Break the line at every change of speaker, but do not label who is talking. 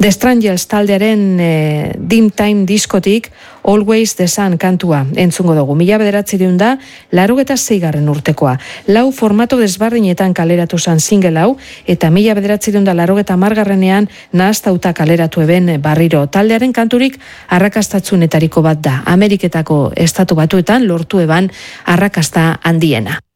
The Strangers taldearen Dim Time diskotik Always the Sun kantua entzungo dugu. 1986 urtekoa. 4 formato desbardinetan kaleratu zan single hau, eta 1980ean nahastauta kaleratu eben barriro. Taldearen kanturik arrakastatzunetariko bat da. Ameriketako estatu batuetan lortu eban arrakasta handiena.